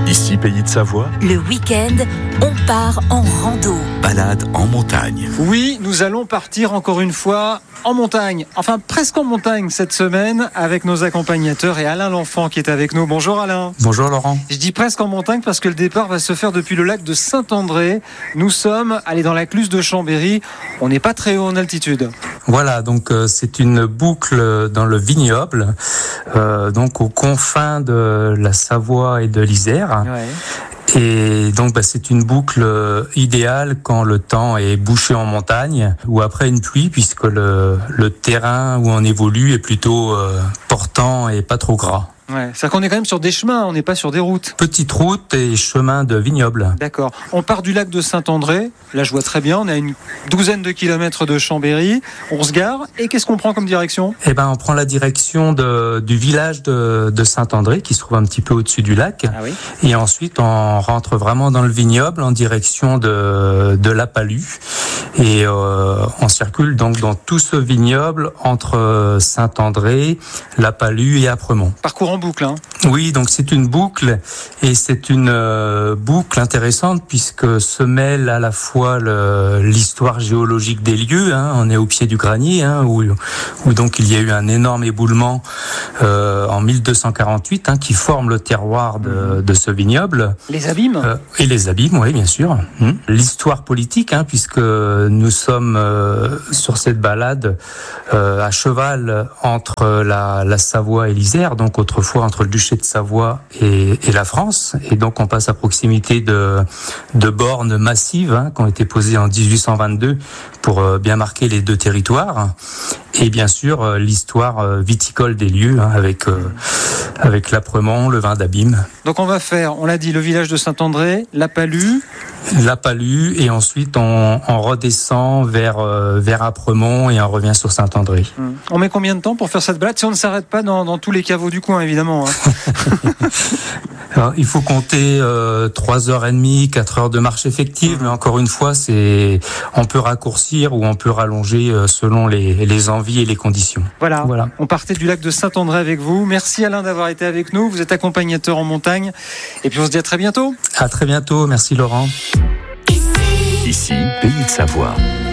Ici, Pays de Savoie, Le week-end, on part en rando. balade en montagne. Oui, nous allons partir encore une fois en montagne. Enfin, presque en montagne cette semaine avec nos accompagnateurs et Alain L'Enfant qui est avec nous. Bonjour Alain. Bonjour Laurent. Je dis presque en montagne parce que le départ va se faire depuis le lac de Saint-André. Nous sommes allés dans la Cluse de Chambéry. On n'est pas très haut en altitude. Voilà, donc c'est une boucle dans le vignoble, donc aux confins de la Savoie et de l'Isère. Ouais. Et donc c'est une boucle idéale quand le temps est bouché en montagne ou après une pluie, puisque le terrain où on évolue est plutôt portant et pas trop gras. Ouais. C'est-à-dire qu'on est quand même sur des chemins, on n'est pas sur des routes. Petite route et chemin de vignoble. D'accord. On part du lac de Saint-André. Là, je vois très bien. On a une douzaine de kilomètres de Chambéry. On se gare. Et qu'est-ce qu'on prend comme direction ? Eh ben, on prend la direction du village de Saint-André, qui se trouve un petit peu au-dessus du lac. Ah oui. Et ensuite, on rentre vraiment dans le vignoble en direction de La Palue. Et on circule donc dans tout ce vignoble entre Saint-André, La Palue et Apremont. Parcours en boucle, hein. Oui, donc c'est une boucle, et c'est une boucle intéressante puisque se mêle à la fois l'histoire géologique des lieux, hein, on est au pied du Granier, hein, où donc il y a eu un énorme éboulement en 1248, hein, qui forme le terroir de ce vignoble. Les abîmes. Et les abîmes, oui, bien sûr. L'histoire politique, hein, puisque nous sommes sur cette balade à cheval entre la Savoie et l'Isère, donc autrefois entre le duché de Savoie et la France. Et donc on passe à proximité de bornes massives, hein, qui ont été posées en 1822 pour bien marquer les deux territoires. Et bien sûr l'histoire viticole des lieux, hein, avec l'Apremont, le vin d'Abîme. Donc on va faire, on l'a dit, le village de Saint-André, La Palue. La Palue, et ensuite on redescend vers Apremont et on revient sur Saint-André. On met combien de temps pour faire cette balade si on ne s'arrête pas dans tous les caveaux du coin, évidemment, hein. Alors, il faut compter 3h30, 4 heures de marche effective, mais encore une fois, on peut raccourcir ou on peut rallonger selon les envies et les conditions. Voilà. Voilà. On partait du lac de Saint-André avec vous. Merci Alain d'avoir été avec nous. Vous êtes accompagnateur en montagne. Et puis on se dit à très bientôt. À très bientôt, merci Laurent. Ici, Pays de Savoie.